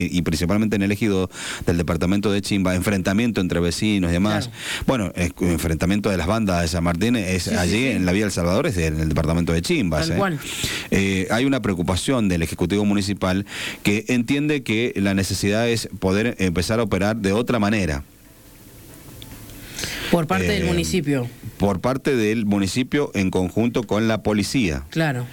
y principalmente en el ejido del departamento de Chimba, enfrentamiento entre vecinos y demás. Claro. Bueno, enfrentamiento de las bandas de San Martín es allí en la Vía El Salvador, es en el departamento de Chimba. Tal cual. Hay una preocupación del Ejecutivo Municipal que entiende que la necesidad es poder empezar a operar de otra manera. Por parte del municipio. Por parte del municipio en conjunto con la policía. Claro.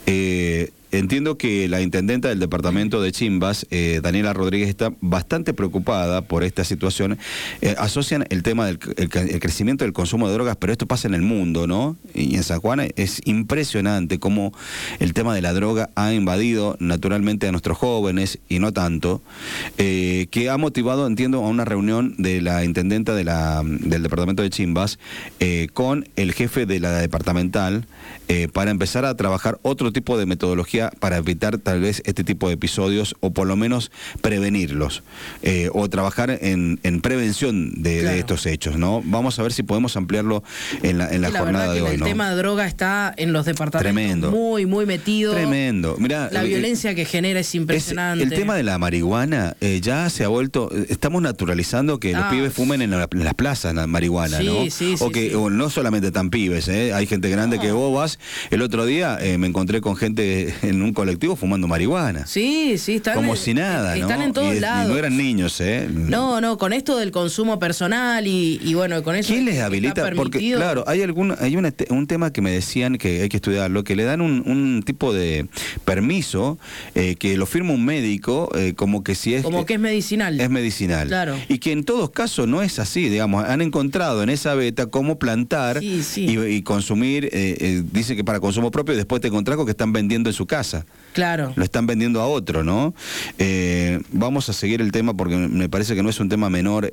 Entiendo que la intendenta del departamento de Chimbas, Daniela Rodríguez, está bastante preocupada por esta situación. Asocian el tema del el crecimiento del consumo de drogas, pero esto pasa en el mundo, ¿no? Y en San Juan es impresionante cómo el tema de la droga ha invadido naturalmente a nuestros jóvenes, y no tanto, que ha motivado, entiendo, a una reunión de la intendenta del departamento de Chimbas con el jefe de la departamental para empezar a trabajar otro tipo de metodología para evitar tal vez este tipo de episodios, o por lo menos prevenirlos, o trabajar en prevención de estos hechos, ¿no? Vamos a ver si podemos ampliarlo en la jornada de hoy, el ¿no? tema de droga está en los departamentos muy metido. Tremendo. Mirá, la violencia que genera es impresionante. El tema de la marihuana ya se ha vuelto, estamos naturalizando que los pibes fumen en las plazas la marihuana, ¿no? O no solamente tan pibes, hay gente grande que vos vas. El otro día me encontré con gente en un colectivo fumando marihuana. Sí, están como si nada, ¿no? Están en todos lados. Y no eran niños, No, con esto del consumo personal y bueno, con eso. ¿Quién les habilita? Porque, claro, hay un tema que me decían que hay que estudiarlo, que le dan un tipo de permiso que lo firma un médico, como que si es... Como que es medicinal. Es medicinal. Claro. Y que en todos casos no es así, digamos. Han encontrado en esa beta cómo plantar y consumir, dice que para consumo propio, y después te encontrás con que están vendiendo en su casa. Claro. Lo están vendiendo a otro, ¿no? Vamos a seguir el tema porque me parece que no es un tema menor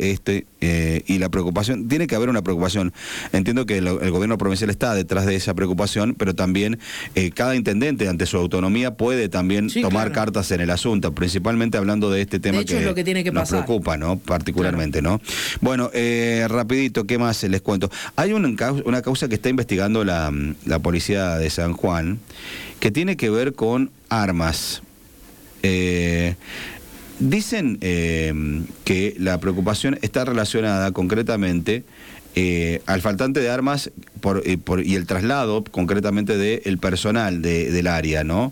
y la preocupación, tiene que haber una preocupación. Entiendo que el gobierno provincial está detrás de esa preocupación, pero también cada intendente ante su autonomía puede también tomar cartas en el asunto, principalmente hablando de este tema, de hecho, es lo que tiene que nos preocupa, ¿no? Particularmente, ¿no? Bueno, rapidito, ¿qué más les cuento? Hay una causa que está investigando la policía de San Juan, que tiene que ver con armas. Dicen que la preocupación está relacionada concretamente al faltante de armas y el traslado concretamente del personal del área, ¿no?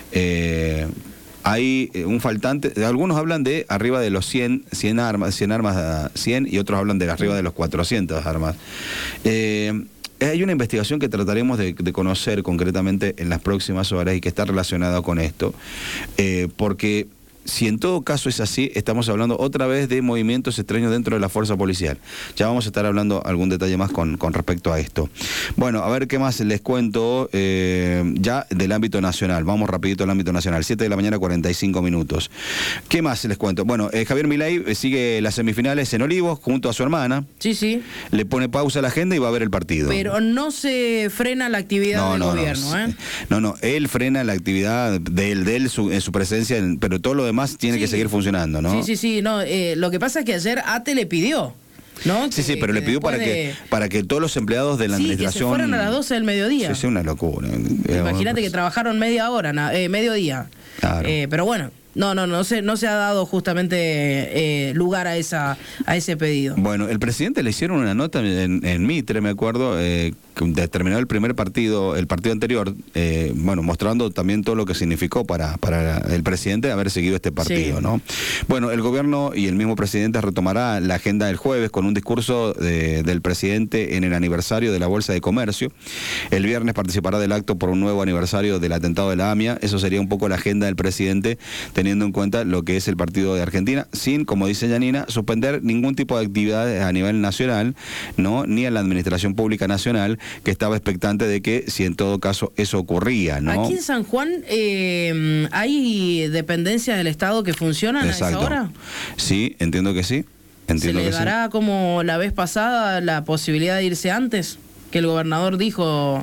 Hay un faltante, algunos hablan de arriba de los 100 armas, y otros hablan de arriba de los 400 armas. Hay una investigación que trataremos de conocer concretamente en las próximas horas y que está relacionada con esto, porque si en todo caso es así, estamos hablando otra vez de movimientos extraños dentro de la fuerza policial. Ya vamos a estar hablando algún detalle más con respecto a esto. Bueno, a ver qué más les cuento ya del ámbito nacional. Vamos rapidito al ámbito nacional, 7 de la mañana, 45 minutos. ¿Qué más les cuento? Bueno, Javier Milei sigue las semifinales en Olivos junto a su hermana. Sí. Le pone pausa a la agenda y va a ver el partido. Pero no se frena la actividad del gobierno, No, él frena la actividad de él en su presencia, pero todo lo demás tiene que seguir funcionando, ¿no? Sí, no, lo que pasa es que ayer ATE le pidió, ¿no? Sí, pero le pidió para que todos los empleados de la administración... que se fueran a las 12 del mediodía. Sí, es una locura. Imagínate que trabajaron mediodía. Claro. Pero bueno, no se ha dado justamente lugar a ese pedido. Bueno, el presidente le hicieron una nota en Mitre, me acuerdo, terminado el primer partido, el partido anterior, mostrando también todo lo que significó para el presidente haber seguido este partido, ¿no? Bueno, el gobierno y el mismo presidente retomará la agenda del jueves con un discurso del presidente en el aniversario de la Bolsa de Comercio. El viernes participará del acto por un nuevo aniversario del atentado de la AMIA. Eso sería un poco la agenda del presidente, teniendo en cuenta lo que es el partido de Argentina, sin, como dice Yanina, suspender ningún tipo de actividades a nivel nacional, ¿no? Ni a la administración pública nacional, que estaba expectante de que si en todo caso eso ocurría, ¿no? Aquí en San Juan hay dependencias del Estado que funcionan a esa hora. Sí, entiendo que sí. ¿Se le dará como la vez pasada la posibilidad de irse antes? Que el gobernador dijo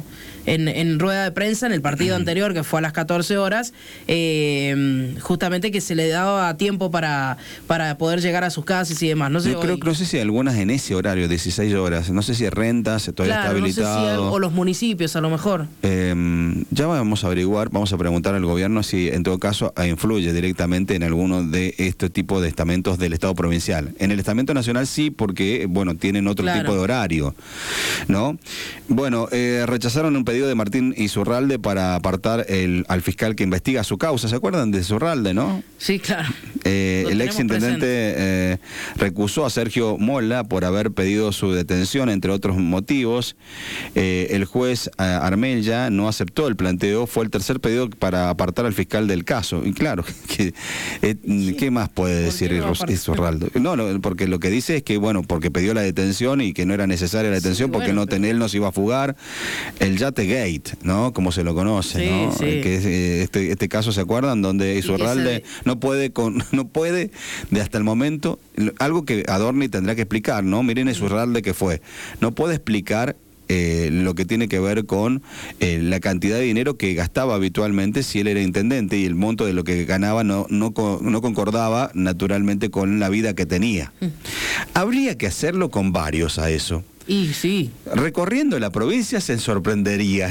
en rueda de prensa en el partido anterior, que fue a las 14 horas, justamente que se le daba tiempo para poder llegar a sus casas y demás. No sé, yo creo que no sé si algunas en ese horario, 16 horas, no sé si Rentas todavía está habilitado. No sé si o los municipios a lo mejor. Ya vamos a averiguar, vamos a preguntar al gobierno si en todo caso influye directamente en alguno de este tipo de estamentos del Estado provincial. En el estamento nacional sí, porque bueno, tienen otro tipo de horario, ¿no? Bueno, rechazaron un pedido de Martín Insaurralde para apartar al fiscal que investiga su causa. ¿Se acuerdan de Insaurralde, no? Sí, claro. El ex intendente recusó a Sergio Mola por haber pedido su detención, entre otros motivos. El juez Armella no aceptó el planteo, fue el tercer pedido para apartar al fiscal del caso. Y claro, ¿qué más puede decir Insaurralde? No, porque lo que dice es que, bueno, porque pidió la detención y que no era necesaria la detención, porque él no se iba a fugar. El Yate Gate, ¿no? Como se lo conoce, ¿no? Que es, este caso, ¿se acuerdan? Donde Insaurralde no puede de hasta el momento, algo que Adorni tendrá que explicar, ¿no? Miren Insaurralde que fue, no puede explicar lo que tiene que ver con la cantidad de dinero que gastaba habitualmente si él era intendente, y el monto de lo que ganaba no concordaba naturalmente con la vida que tenía. Habría que hacerlo con varios a eso. Y sí. Recorriendo la provincia se sorprenderían.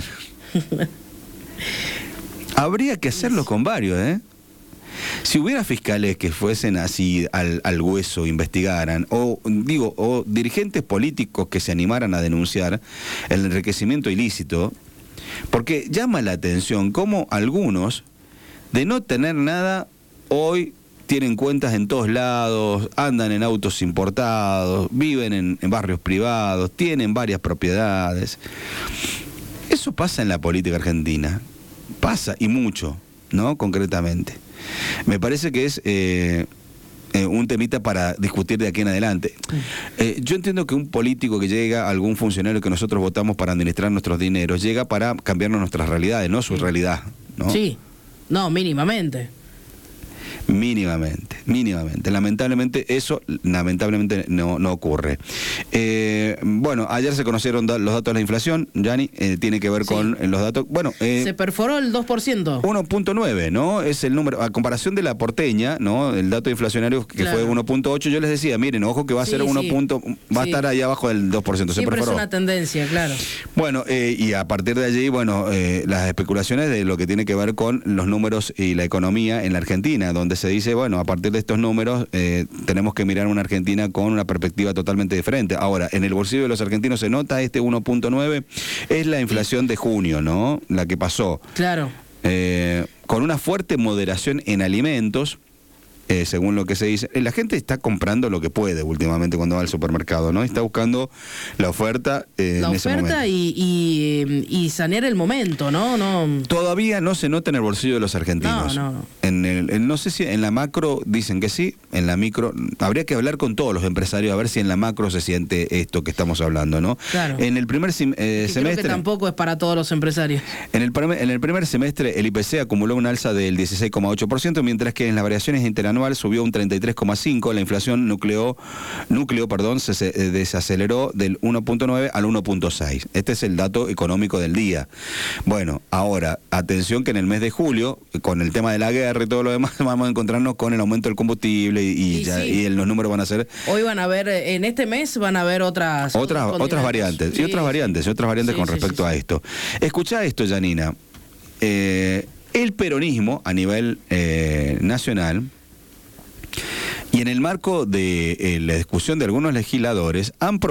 Habría que hacerlo con varios, ¿eh? Si hubiera fiscales que fuesen así al hueso, investigaran, o dirigentes políticos que se animaran a denunciar el enriquecimiento ilícito, porque llama la atención cómo algunos, de no tener nada, hoy tienen cuentas en todos lados, andan en autos importados, viven en barrios privados, tienen varias propiedades. Eso pasa en la política argentina, pasa y mucho, ¿no? Concretamente. Me parece que es un temita para discutir de aquí en adelante. Yo entiendo que un político que llega, algún funcionario que nosotros votamos para administrar nuestros dineros, llega para cambiarnos nuestras realidades, no su realidad, ¿no? Sí, no, mínimamente. Mínimamente. Lamentablemente eso no ocurre. Bueno, ayer se conocieron los datos de la inflación, Yanni, tiene que ver con los datos. Bueno, se perforó el 2%. 1.9, ¿no? Es el número, a comparación de la porteña, ¿no? El dato inflacionario que fue 1.8, yo les decía, miren, ojo que va a ser va a estar ahí abajo del 2%. Siempre es una tendencia, claro. Bueno, y a partir de allí, bueno, las especulaciones de lo que tiene que ver con los números y la economía en la Argentina, donde se dice, bueno, a partir de estos números tenemos que mirar una Argentina con una perspectiva totalmente diferente. Ahora, en el bolsillo de los argentinos se nota este 1.9, es la inflación de junio, ¿no? La que pasó. Claro. Con una fuerte moderación en alimentos, según lo que se dice. La gente está comprando lo que puede últimamente cuando va al supermercado, ¿no? Está buscando la oferta en ese momento. Y sanear el momento, ¿no? Todavía no se nota en el bolsillo de los argentinos. No. No sé si en la macro dicen que sí, en la micro habría que hablar con todos los empresarios a ver si en la macro se siente esto que estamos hablando, ¿no? Claro. En el primer semestre... Creo que tampoco es para todos los empresarios. En el primer semestre el IPC acumuló un alza del 16,8%, mientras que en las variaciones interanuales subió un 33,5%, la inflación núcleo, se desaceleró del 1.9 al 1.6. Este es el dato económico del día. Bueno, ahora, atención que en el mes de julio, con el tema de la guerra y todo lo demás, vamos a encontrarnos con el aumento del combustible y los números van a ser... Hoy van a ver, en este mes van a haber otras variantes. Sí, otras variantes con respecto a esto. Escuchá esto, Janina. El peronismo a nivel nacional, y en el marco de la discusión de algunos legisladores,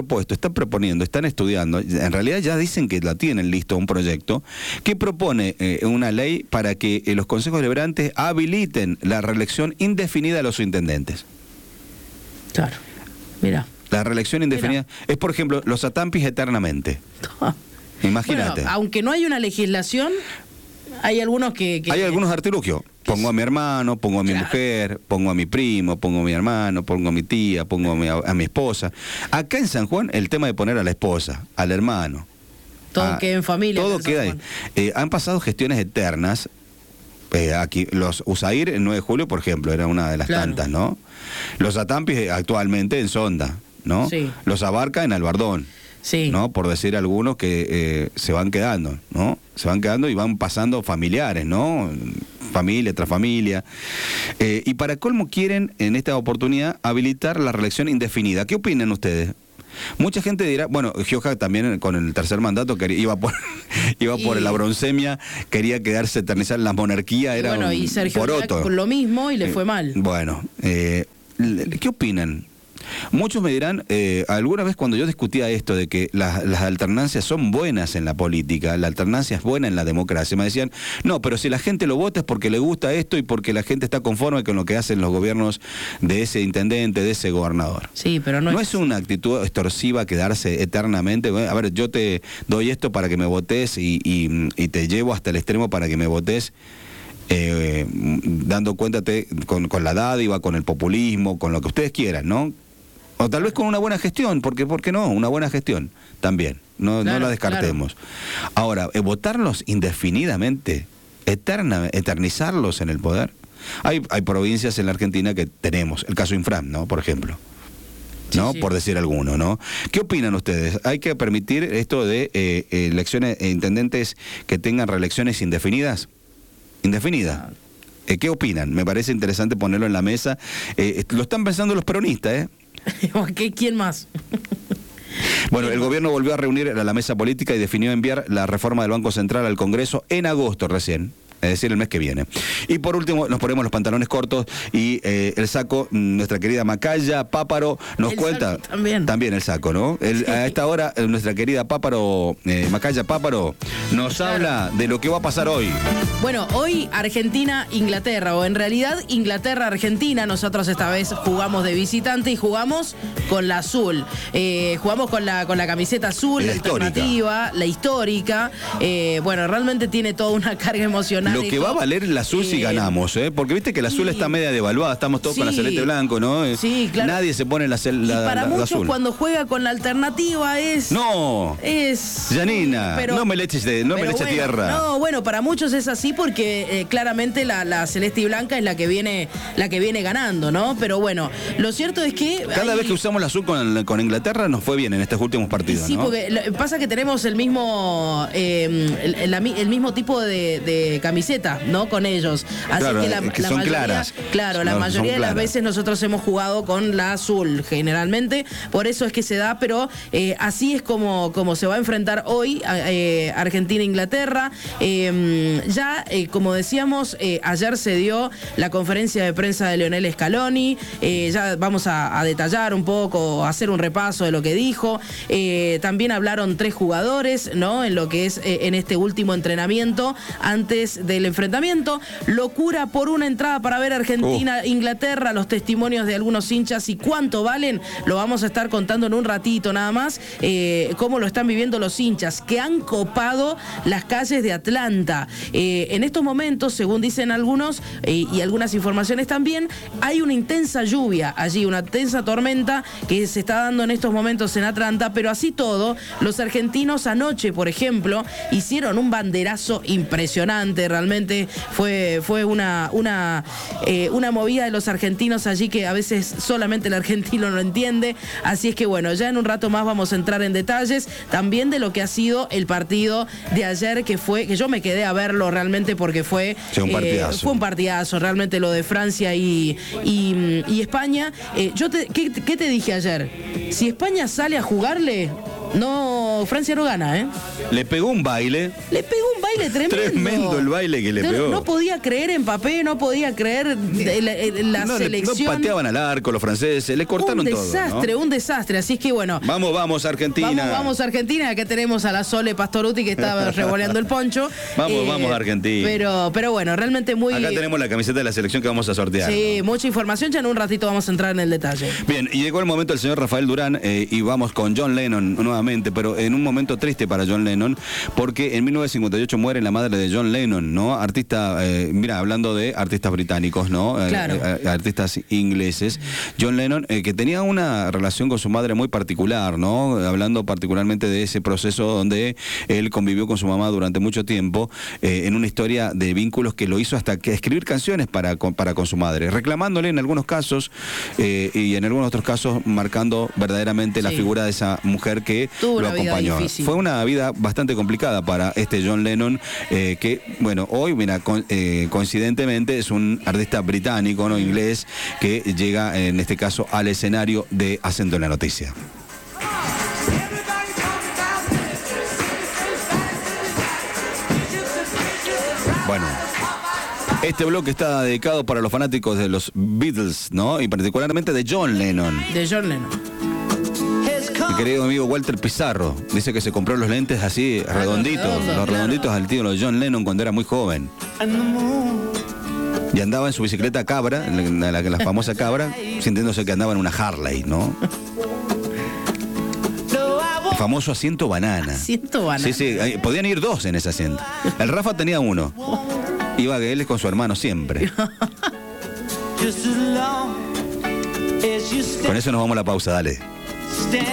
están estudiando, en realidad ya dicen que la tienen listo un proyecto, que propone una ley para que los consejos deliberantes habiliten la reelección indefinida de los intendentes. Claro, mira. La reelección indefinida es, por ejemplo, los atampis eternamente. Imagínate. Bueno, aunque no hay una legislación, hay algunos que... Hay algunos artilugios. Pongo a mi hermano, pongo a mi mujer, pongo a mi primo, pongo a mi hermano, pongo a mi tía, pongo a mi esposa. Acá en San Juan, el tema de poner a la esposa, al hermano. Todo queda en familia. Todo queda ahí. Han pasado gestiones eternas. Aquí, los USAIR, el 9 de julio, por ejemplo, era una de las tantas, ¿no? Los atampis actualmente en Sonda, ¿no? Sí. Los Abarca en Albardón. Sí. ¿No? Por decir algunos que se van quedando, ¿no? se van quedando y van pasando familiares, ¿no? Familia tras familia. Y para colmo quieren en esta oportunidad habilitar la reelección indefinida. ¿Qué opinan ustedes? Mucha gente dirá, bueno, Gioja también con el tercer mandato iba por la broncemia, quería quedarse eternizar en la monarquía, era bueno, y Sergio poroto. Por lo mismo y le fue mal. Bueno, ¿qué opinan? Muchos me dirán, alguna vez cuando yo discutía esto de que las alternancias son buenas en la política, la alternancia es buena en la democracia, me decían, no, pero si la gente lo vota es porque le gusta esto y porque la gente está conforme con lo que hacen los gobiernos de ese intendente, de ese gobernador. Sí, pero no es una actitud extorsiva quedarse eternamente, a ver, yo te doy esto para que me votes y te llevo hasta el extremo para que me votes. Dando cuenta con la dádiva, con el populismo, con lo que ustedes quieran, ¿no? O tal vez con una buena gestión, porque ¿por qué no? Una buena gestión también, no la descartemos. Claro. Ahora, votarlos indefinidamente, eternizarlos en el poder. Hay provincias en la Argentina que tenemos, el caso Infram, ¿no? Por ejemplo. ¿No? Sí. Por decir alguno, ¿no? ¿Qué opinan ustedes? ¿Hay que permitir esto de elecciones intendentes que tengan reelecciones indefinidas? ¿Indefinida? ¿Qué opinan? Me parece interesante ponerlo en la mesa. Lo están pensando los peronistas, ¿eh? ¿Quién más? Bueno, el gobierno volvió a reunir a la mesa política y definió enviar la reforma del Banco Central al Congreso en agosto recién. Es decir, el mes que viene. Y por último, nos ponemos los pantalones cortos y el saco, nuestra querida Macaya Páparo nos cuenta. También el saco, ¿no? A esta hora, nuestra querida Páparo, Macaya Páparo, nos habla de lo que va a pasar hoy. Bueno, hoy Argentina-Inglaterra, o en realidad Inglaterra-Argentina. Nosotros esta vez jugamos de visitante y jugamos con la azul. Jugamos con la camiseta azul, la alternativa, la histórica. Bueno, realmente tiene toda una carga emocional. Lo que va a valer el azul si ganamos, ¿eh? Porque viste que el azul está media devaluada, estamos todos con la celeste blanco, ¿no? Sí, claro. Nadie se pone la para muchos azul. Cuando juega con la alternativa es... No, Janina, no me le eches tierra. No, bueno, para muchos es así porque claramente la celeste y blanca es la que viene ganando, ¿no? Pero bueno, lo cierto es que... Cada vez que usamos el azul con Inglaterra nos fue bien en estos últimos partidos, sí, ¿no? porque pasa que tenemos el mismo el mismo tipo de camiseta, ¿no? Con ellos. Así claro, que la son mayoría, claras. Claro, la mayoría de las veces nosotros hemos jugado con la azul, generalmente. Por eso es que se da, pero así es como se va a enfrentar hoy Argentina-Inglaterra. Como decíamos, ayer se dio la conferencia de prensa de Lionel Scaloni. Ya vamos a detallar un poco, a hacer un repaso de lo que dijo. También hablaron 3 jugadores, ¿no? En lo que es en este último entrenamiento antes del enfrentamiento. Locura por una entrada para ver Argentina-Inglaterra, los testimonios de algunos hinchas y cuánto valen, lo vamos a estar contando en un ratito nada más, cómo lo están viviendo los hinchas que han copado las calles de Atlanta. En estos momentos, según dicen algunos y algunas informaciones también, hay una intensa lluvia allí, una intensa tormenta que se está dando en estos momentos en Atlanta, pero así todo, los argentinos anoche, por ejemplo, hicieron un banderazo impresionante. Realmente fue una movida de los argentinos allí que a veces solamente el argentino no entiende. Así es que bueno, ya en un rato más vamos a entrar en detalles también de lo que ha sido el partido de ayer, que yo me quedé a verlo realmente porque fue un partidazo, realmente lo de Francia y España. ¿Qué te dije ayer? Si España sale a jugarle, no, Francia no gana, ¿eh? Le pegó un baile. Tremendo. Tremendo el baile que le pegó. No podía creer en Mbappé, no podía creer en la selección. No pateaban al arco los franceses, le cortaron todo. Un desastre, así es que bueno. Vamos Argentina. Vamos Argentina, acá tenemos a la Sole Pastoruti que estaba revoleando el poncho. Vamos Argentina. Pero bueno, realmente muy... Acá tenemos la camiseta de la selección que vamos a sortear. Sí, ¿no? Mucha información, ya en un ratito vamos a entrar en el detalle. Bien, y llegó el momento del señor Rafael Durán y vamos con John Lennon nuevamente, pero en un momento triste para John Lennon, porque en 1958 muere la madre de John Lennon, ¿no? Artista, mira, hablando de artistas británicos, ¿no? Claro. Artistas ingleses. John Lennon, que tenía una relación con su madre muy particular, ¿no? Hablando particularmente de ese proceso donde él convivió con su mamá durante mucho tiempo, en una historia de vínculos que lo hizo hasta que escribir canciones para con su madre, reclamándole en algunos casos y en algunos otros casos marcando verdaderamente la figura de esa mujer que lo acompañó acompañó. difícil. Fue una vida bastante complicada para este John Lennon, que, bueno, hoy, mira, coincidentemente es un artista británico, no inglés, que llega, en este caso, al escenario de Acento en la Noticia. Bueno, este bloque está dedicado para los fanáticos de los Beatles, ¿no? Y particularmente de John Lennon. De John Lennon. Mi querido amigo Walter Pizarro dice que se compró los lentes así redonditos, los redonditos al tío de John Lennon cuando era muy joven. Y andaba en su bicicleta Cabra, la famosa Cabra, sintiéndose que andaba en una Harley, ¿no? El famoso asiento banana. Asiento banana. Sí, sí, podían ir dos en ese asiento. El Rafa tenía uno. Iba él con su hermano siempre. Con eso nos vamos a la pausa, dale.